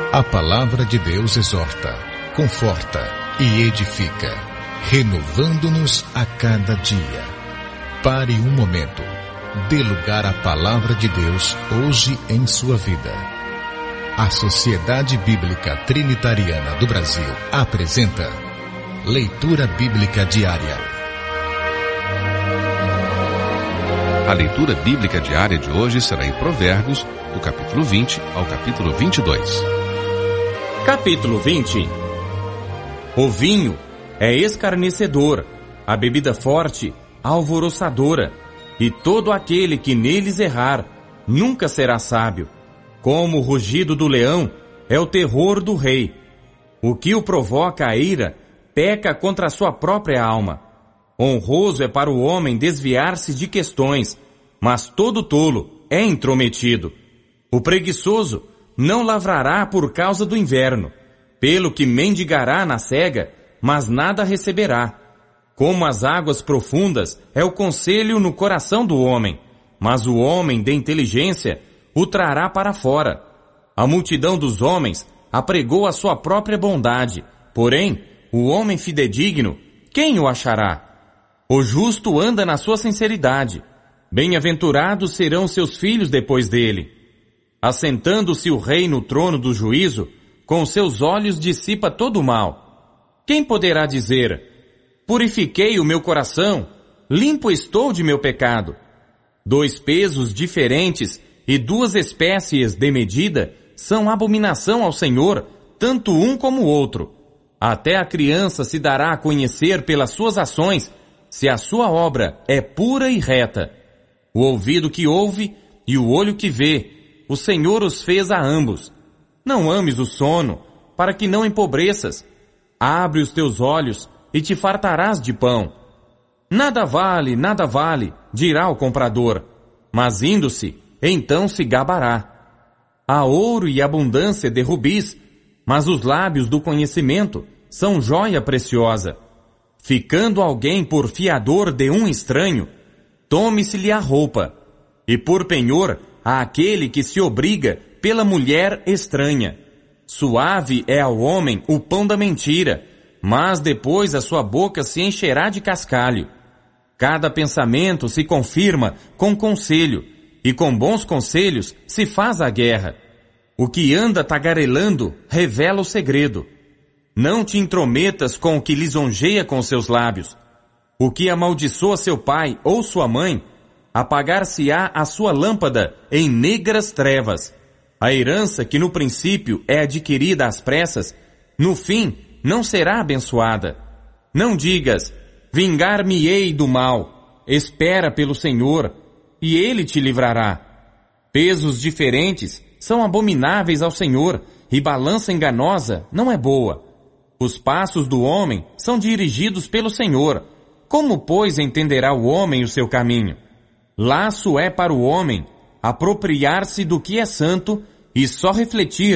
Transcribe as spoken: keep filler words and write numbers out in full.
A palavra de Deus exorta, conforta e edifica, renovando-nos a cada dia. Pare um momento. Dê lugar à palavra de Deus hoje em sua vida. A Sociedade Bíblica Trinitariana do Brasil apresenta Leitura Bíblica Diária. A leitura bíblica diária de hoje será em Provérbios, do capítulo vinte ao capítulo vinte e dois. Capítulo vinte. O vinho é escarnecedor, a bebida forte, alvoroçadora, e todo aquele que neles errar nunca será sábio. Como o rugido do leão é o terror do rei. O que o provoca a ira peca contra a sua própria alma. Honroso é para o homem desviar-se de questões, mas todo tolo é intrometido. O preguiçoso não lavrará por causa do inverno, pelo que mendigará na cega, mas nada receberá. Como as águas profundas é o conselho no coração do homem, mas o homem de inteligência o trará para fora. A multidão dos homens apregou a sua própria bondade, porém, o homem fidedigno, quem o achará? O justo anda na sua sinceridade. Bem-aventurados serão seus filhos depois dele. Assentando-se o rei no trono do juízo, com seus olhos dissipa todo o mal. Quem poderá dizer: purifiquei o meu coração, limpo estou de meu pecado? Dois pesos diferentes e duas espécies de medida são abominação ao Senhor, tanto um como o outro. Até a criança se dará a conhecer pelas suas ações, se a sua obra é pura e reta. O ouvido que ouve e o olho que vê, o Senhor os fez a ambos. Não ames o sono, para que não empobreças. Abre os teus olhos e te fartarás de pão. Nada vale, nada vale, dirá o comprador, mas indo-se, então se gabará. Há ouro e abundância de rubis, mas os lábios do conhecimento são joia preciosa. Ficando alguém por fiador de um estranho, tome-se-lhe a roupa, e por penhor a aquele que se obriga pela mulher estranha. Suave é ao homem o pão da mentira, mas depois a sua boca se encherá de cascalho. Cada pensamento se confirma com conselho, e com bons conselhos se faz a guerra. O que anda tagarelando revela o segredo. Não te intrometas com o que lisonjeia com seus lábios. O que amaldiçoa seu pai ou sua mãe, apagar-se-á a sua lâmpada em negras trevas. A herança que no princípio é adquirida às pressas, no fim não será abençoada. Não digas: vingar-me-ei do mal. Espera pelo Senhor, e Ele te livrará. Pesos diferentes são abomináveis ao Senhor, e balança enganosa não é boa. Os passos do homem são dirigidos pelo Senhor. Como, pois, entenderá o homem o seu caminho? Laço é para o homem apropriar-se do que é santo e só refletir